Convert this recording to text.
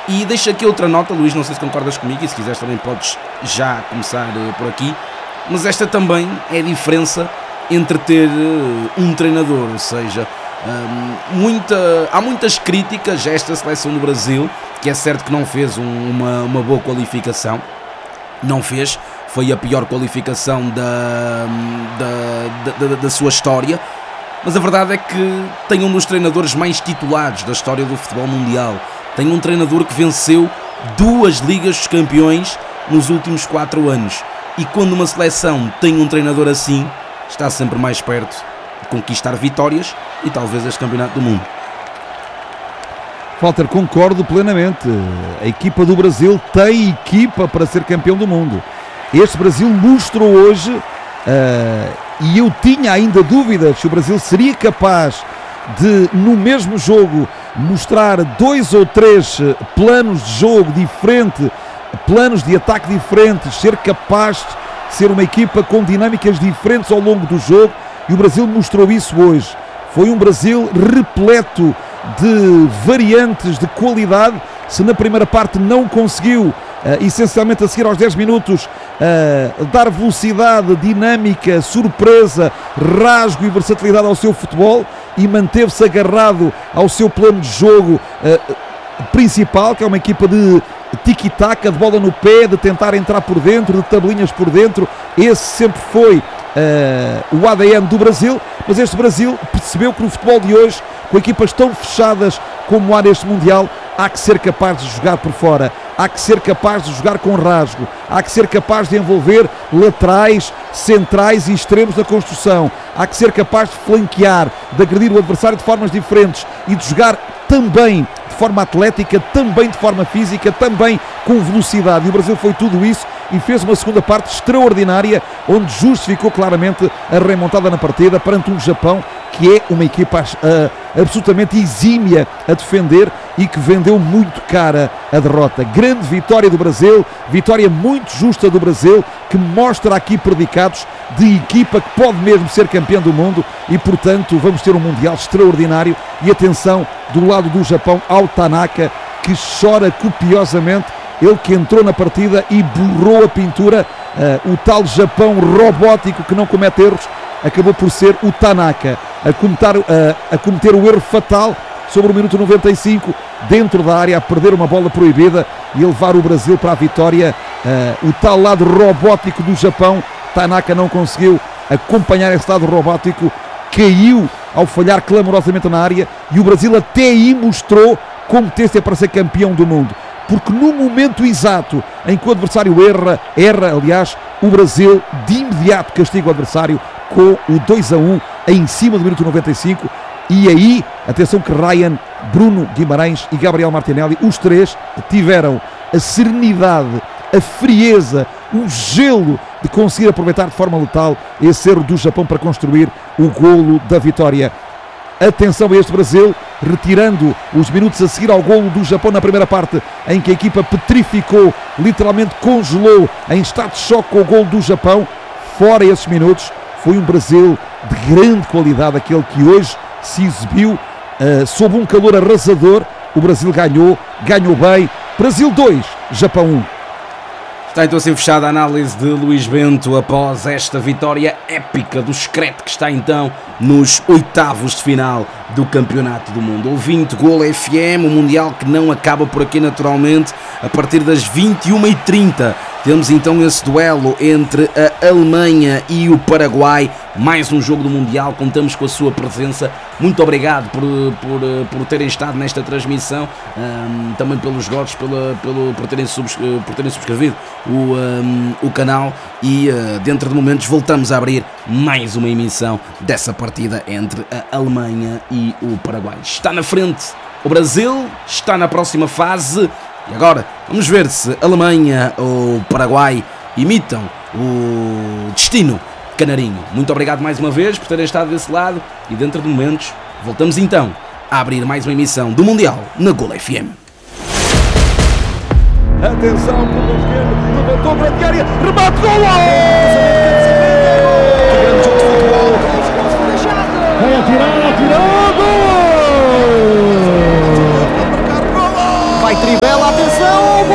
E deixo aqui outra nota, Luís, não sei se concordas comigo, e se quiseres também podes já começar por aqui, mas esta também é a diferença entre ter um treinador, ou seja, há muitas críticas a esta seleção do Brasil, que é certo que não fez uma boa qualificação, não fez, foi a pior qualificação da sua história, mas a verdade é que tem um dos treinadores mais titulados da história do futebol mundial, tem um treinador que venceu 2 Ligas dos Campeões nos últimos 4 anos, e quando uma seleção tem um treinador assim, está sempre mais perto de conquistar vitórias e talvez este campeonato do mundo. Walter, concordo plenamente. A equipa do Brasil tem equipa para ser campeão do mundo. Este Brasil mostrou hoje, e eu tinha ainda dúvidas se o Brasil seria capaz de, no mesmo jogo, mostrar 2 ou 3 planos de jogo diferentes, planos de ataque diferentes, ser capaz de ser uma equipa com dinâmicas diferentes ao longo do jogo, e o Brasil mostrou isso hoje. Foi um Brasil repleto de variantes, de qualidade. Se na primeira parte não conseguiu, essencialmente a seguir aos 10 minutos, dar velocidade, dinâmica, surpresa, rasgo e versatilidade ao seu futebol, e manteve-se agarrado ao seu plano de jogo principal, que é uma equipa de tiki-taka, de bola no pé, de tentar entrar por dentro, de tabelinhas por dentro. Esse sempre foi o ADN do Brasil, mas este Brasil percebeu que no futebol de hoje, com equipas tão fechadas como há neste Mundial, há que ser capaz de jogar por fora, há que ser capaz de jogar com rasgo, há que ser capaz de envolver laterais, centrais e extremos na construção, há que ser capaz de flanquear, de agredir o adversário de formas diferentes e de jogar também de forma atlética, também de forma física, também com velocidade. E o Brasil foi tudo isso e fez uma segunda parte extraordinária, onde justificou claramente a remontada na partida perante um Japão que é uma equipa absolutamente exímia a defender e que vendeu muito cara a derrota. Grande vitória do Brasil, vitória muito justa do Brasil, que mostra aqui predicados de equipa que pode mesmo ser campeã do mundo, e portanto vamos ter um Mundial extraordinário. E atenção, do lado do Japão, ao Tanaka, que chora copiosamente, ele que entrou na partida e borrou a pintura, o tal Japão robótico que não comete erros, acabou por ser o Tanaka a cometer o erro fatal sobre o minuto 95, dentro da área, a perder uma bola proibida e a levar o Brasil para a vitória. O tal lado robótico do Japão, Tanaka não conseguiu acompanhar esse lado robótico, caiu ao falhar clamorosamente na área, e o Brasil até aí mostrou competência para ser campeão do mundo, porque no momento exato em que o adversário erra, aliás, o Brasil de imediato castiga o adversário com o 2-1 em cima do minuto 95, e aí, atenção que Ryan, Bruno Guimarães e Gabriel Martinelli, os 3 tiveram a serenidade, a frieza, o gelo de conseguir aproveitar de forma letal esse erro do Japão para construir o golo da vitória. Atenção a este Brasil, retirando os minutos a seguir ao golo do Japão na primeira parte, em que a equipa petrificou, literalmente congelou, em estado de choque com o golo do Japão. Fora esses minutos, foi um Brasil de grande qualidade, aquele que hoje se exibiu sob um calor arrasador. O Brasil ganhou bem. Brasil 2, Japão 1. Está então assim fechada a análise de Luís Bento após esta vitória épica do Screte, que está então nos 8avos de final do Campeonato do Mundo. Ouvinte Gol FM, o Mundial que não acaba por aqui naturalmente. A partir das 21h30 temos então esse duelo entre a Alemanha e o Paraguai. Mais um jogo do Mundial, contamos com a sua presença. Muito obrigado por terem estado nesta transmissão, também pelos gotos, por terem subscrevido o canal, e dentro de momentos voltamos a abrir mais uma emissão dessa partida entre a Alemanha e o Paraguai. Está na frente o Brasil, está na próxima fase, e agora vamos ver se a Alemanha ou o Paraguai imitam o destino canarinho. Muito obrigado mais uma vez por terem estado desse lado, e dentro de momentos voltamos então a abrir mais uma emissão do Mundial na Gol FM. Atenção, pelo esquerdo, levantou para a área, remate, gol! Vai atirar, gol! vai Trivela, atenção,